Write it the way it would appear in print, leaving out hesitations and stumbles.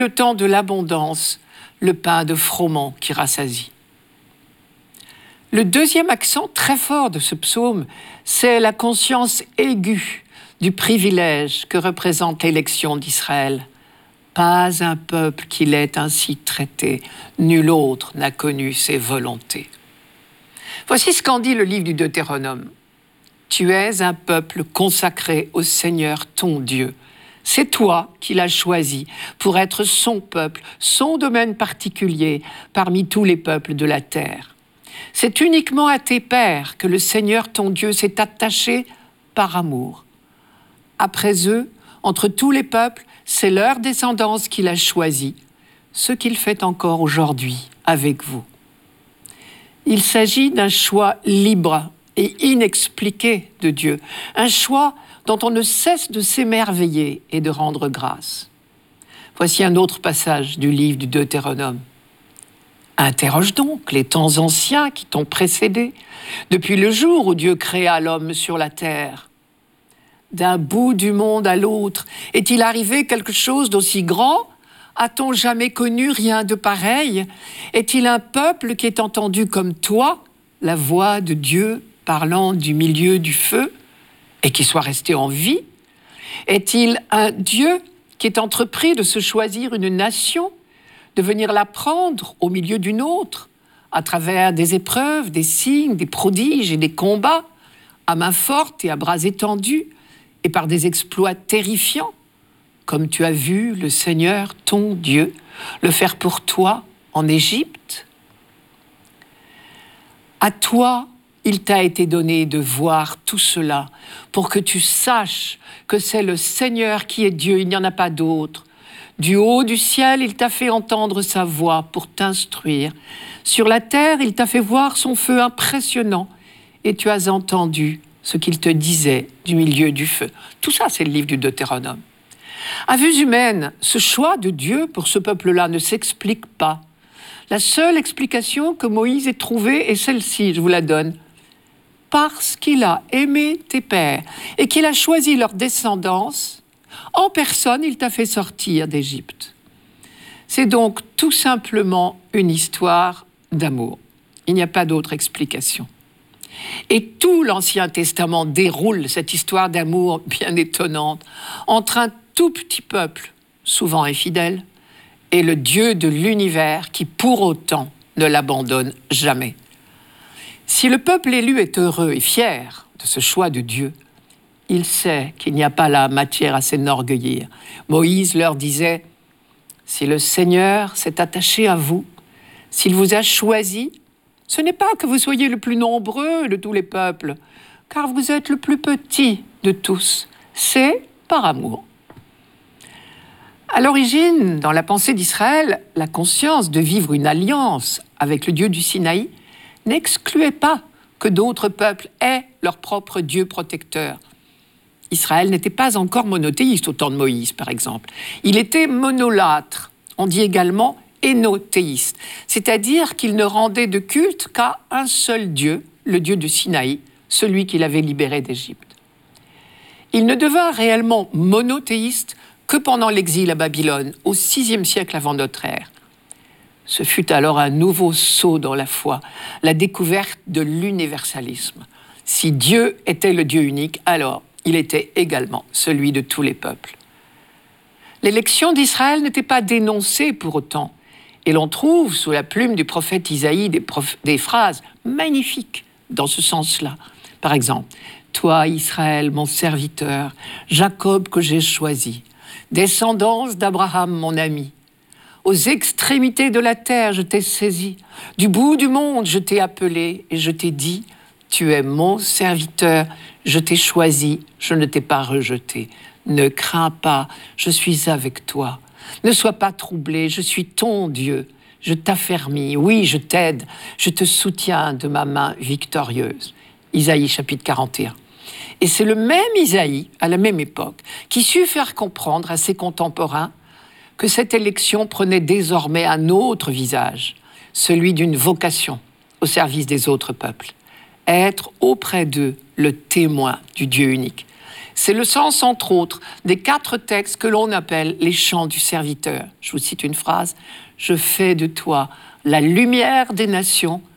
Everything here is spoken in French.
le temps de l'abondance, le pain de froment qui rassasie. Le deuxième accent très fort de ce psaume, c'est la conscience aiguë du privilège que représente l'élection d'Israël. Pas un peuple qui l'ait ainsi traité, nul autre n'a connu ses volontés. Voici ce qu'en dit le livre du Deutéronome. Tu es un peuple consacré au Seigneur ton Dieu. C'est toi qui l'as choisi pour être son peuple, son domaine particulier parmi tous les peuples de la terre. C'est uniquement à tes pères que le Seigneur ton Dieu s'est attaché par amour. Après eux, entre tous les peuples, c'est leur descendance qu'il a choisie, ce qu'il fait encore aujourd'hui avec vous. Il s'agit d'un choix libre et inexpliqué de Dieu, un choix dont on ne cesse de s'émerveiller et de rendre grâce. Voici un autre passage du livre du Deutéronome. Interroge donc les temps anciens qui t'ont précédé, depuis le jour où Dieu créa l'homme sur la terre. D'un bout du monde à l'autre, est-il arrivé quelque chose d'aussi grand ? A-t-on jamais connu rien de pareil ? Est-il un peuple qui ait entendu comme toi la voix de Dieu parlant du milieu du feu et qui soit resté en vie ? Est-il un Dieu qui ait entrepris de se choisir une nation, de venir la prendre au milieu d'une autre, à travers des épreuves, des signes, des prodiges et des combats, à main forte et à bras étendus, et par des exploits terrifiants, comme tu as vu le Seigneur, ton Dieu, le faire pour toi en Égypte? À toi, il t'a été donné de voir tout cela pour que tu saches que c'est le Seigneur qui est Dieu, il n'y en a pas d'autre. Du haut du ciel, il t'a fait entendre sa voix pour t'instruire. Sur la terre, il t'a fait voir son feu impressionnant et tu as entendu ce qu'il te disait du milieu du feu. Tout ça, c'est le livre du Deutéronome. À vue humaine, ce choix de Dieu pour ce peuple-là ne s'explique pas. La seule explication que Moïse ait trouvée est celle-ci, je vous la donne. Parce qu'il a aimé tes pères et qu'il a choisi leur descendance, en personne, il t'a fait sortir d'Égypte. C'est donc tout simplement une histoire d'amour. Il n'y a pas d'autre explication. Et tout l'Ancien Testament déroule cette histoire d'amour bien étonnante entre un tout petit peuple, souvent infidèle, et le Dieu de l'univers qui, pour autant, ne l'abandonne jamais. Si le peuple élu est heureux et fier de ce choix de Dieu, il sait qu'il n'y a pas là matière à s'enorgueillir. Moïse leur disait « Si le Seigneur s'est attaché à vous, s'il vous a choisi, ce n'est pas que vous soyez le plus nombreux de tous les peuples, car vous êtes le plus petit de tous. C'est par amour. » À l'origine, dans la pensée d'Israël, la conscience de vivre une alliance avec le Dieu du Sinaï n'excluait pas que d'autres peuples aient leur propre Dieu protecteur. Israël n'était pas encore monothéiste au temps de Moïse, par exemple. Il était monolâtre. On dit également hénothéiste, c'est-à-dire qu'il ne rendait de culte qu'à un seul Dieu, le Dieu de Sinaï, celui qui l'avait libéré d'Égypte. Il ne devint réellement monothéiste que pendant l'exil à Babylone, au VIe siècle avant notre ère. Ce fut alors un nouveau saut dans la foi, la découverte de l'universalisme. Si Dieu était le Dieu unique, alors il était également celui de tous les peuples. L'élection d'Israël n'était pas dénoncée pour autant, et l'on trouve sous la plume du prophète Isaïe des phrases magnifiques dans ce sens-là. Par exemple, « Toi, Israël, mon serviteur, Jacob que j'ai choisi, descendance d'Abraham, mon ami, aux extrémités de la terre, je t'ai saisi, du bout du monde, je t'ai appelé et je t'ai dit, tu es mon serviteur, je t'ai choisi, je ne t'ai pas rejeté. Ne crains pas, je suis avec toi. Ne sois pas troublé, je suis ton Dieu. Je t'affermis, oui, je t'aide, je te soutiens de ma main victorieuse. » Isaïe chapitre 41. Et c'est le même Isaïe, à la même époque, qui sut faire comprendre à ses contemporains que cette élection prenait désormais un autre visage, celui d'une vocation au service des autres peuples. Être auprès d'eux le témoin du Dieu unique. C'est le sens, entre autres, des 4 textes que l'on appelle les chants du serviteur. Je vous cite une phrase. « Je fais de toi la lumière des nations,